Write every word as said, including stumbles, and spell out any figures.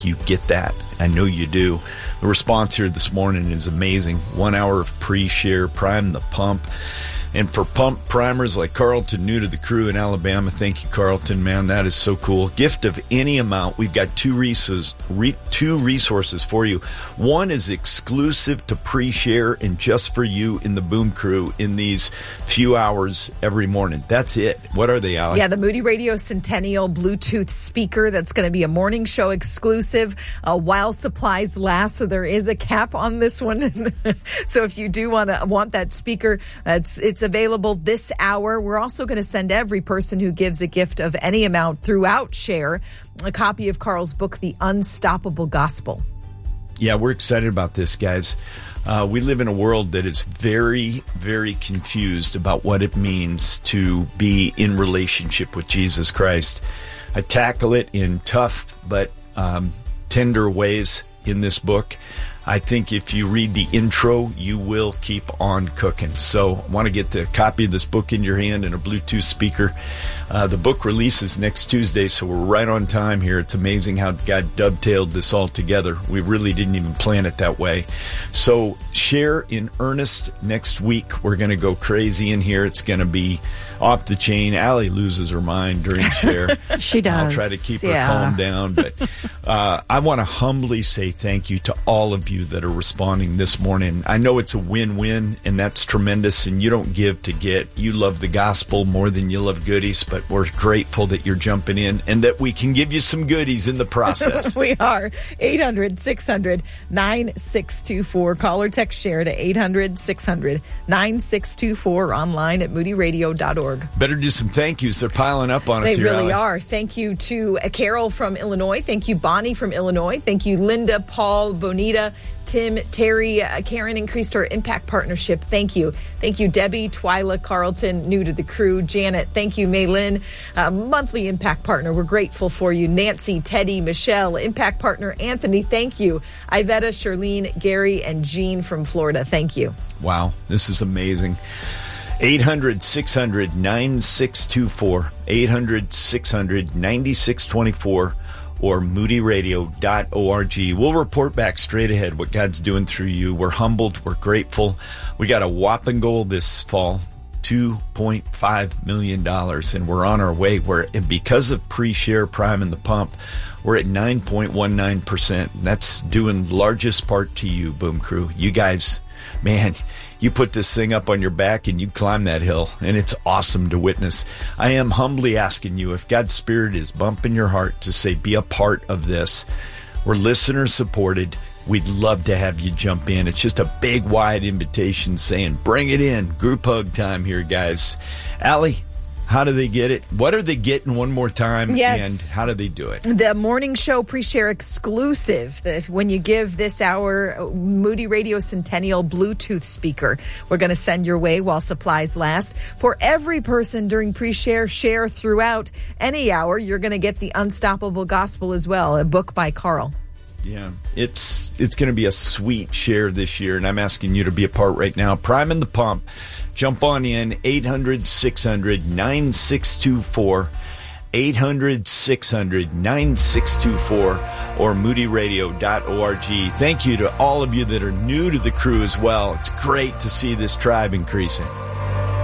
you get that. I know you do. The response here this morning is amazing. One hour of pre-share, prime the pump. And for pump primers like Carlton, new to the crew in Alabama, thank you, Carlton, man. That is so cool. Gift of any amount. We've got two resources, re, two resources for you. One is exclusive to pre-share and just for you in the Boom Crew in these few hours every morning. That's it. What are they, Alex? Yeah, the Moody Radio Centennial Bluetooth speaker. That's going to be a morning show exclusive uh, while supplies last. So there is a cap on this one. So if you do want to want that speaker, uh, it's it's available this hour. We're also going to send every person who gives a gift of any amount throughout Share a copy of Carl's book, The Unstoppable Gospel. Yeah, we're excited about this, guys. Uh, we live in a world that is very, very confused about what it means to be in relationship with Jesus Christ. I tackle it in tough but um, tender ways in this book. I think if you read the intro, you will keep on cooking. So I want to get the copy of this book in your hand and a Bluetooth speaker. Uh, the book releases next Tuesday, so we're right on time here. It's amazing how God dovetailed this all together. We really didn't even plan it that way. So Share in earnest next week. We're going to go crazy in here. It's going to be off the chain. Allie loses her mind during Share. She does. I'll try to keep yeah. her calm down. But uh, I want to humbly say thank you to all of you that are responding this morning. I know it's a win-win, and that's tremendous, and you don't give to get. You love the gospel more than you love goodies, but we're grateful that you're jumping in and that we can give you some goodies in the process. We are. eight hundred, six hundred, nine six two four. Call or text Share to eight hundred, six hundred, nine six two four, online at moody radio dot org. Better do some thank yous. They're piling up on us they here, They really Alex. are. Thank you to Carol from Illinois. Thank you, Bonnie from Illinois. Thank you, Linda, Paul, Bonita, Tim, Terry. uh, Karen increased her impact partnership. Thank you. Thank you, Debbie, Twyla, Carlton, new to the crew. Janet, thank you, Maylin, uh, monthly impact partner. We're grateful for you. Nancy, Teddy, Michelle, impact partner. Anthony, thank you. Iveta, Charlene, Gary, and Jean from Florida. Thank you. Wow, this is amazing. eight hundred, six hundred, nine six two four. eight hundred, six hundred, nine six two four. or moody radio dot org. We'll report back straight ahead what God's doing through you. We're humbled. We're grateful. We got a whopping goal this fall, two point five million dollars, and we're on our way. We're, and because of pre-share, prime, and the pump, we're at nine point one nine percent. That's doing largest part to you, Boom Crew. You guys, man, you put this thing up on your back and you climb that hill, and it's awesome to witness. I am humbly asking you, if God's Spirit is bumping your heart, to say, be a part of this. We're listener supported. We'd love to have you jump in. It's just a big, wide invitation saying, bring it in. Group hug time here, guys. Allie, how do they get it? What are they getting one more time? Yes. And how do they do it? The morning show pre-share exclusive. When you give this hour Moody Radio Centennial Bluetooth speaker, we're going to send your way while supplies last. For every person during pre-share, share throughout any hour, you're going to get The Unstoppable Gospel as well, a book by Carl. Yeah, it's it's going to be a sweet share this year, and I'm asking you to be a part right now. Prime and the pump. Jump on in, eight hundred, six hundred, nine six two four, eight hundred, six hundred, nine six two four, or moody radio dot org. Thank you to all of you that are new to the crew as well. It's great to see this tribe increasing.